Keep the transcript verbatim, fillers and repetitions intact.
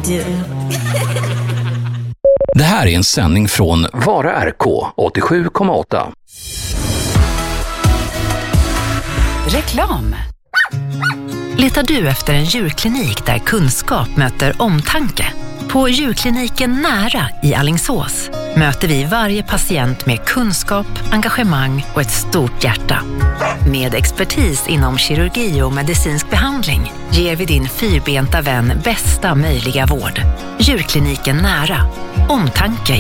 du. Det här är en sändning från Vara R K åttiosju komma åtta. Reklam. Letar du efter en djurklinik där kunskap möter omtanke? På djurkliniken Nära i Alingsås möter vi varje patient med kunskap, engagemang och ett stort hjärta. Med expertis inom kirurgi och medicinsk behandling ger vi din fyrbenta vän bästa möjliga vård. Djurkliniken Nära. Omtanke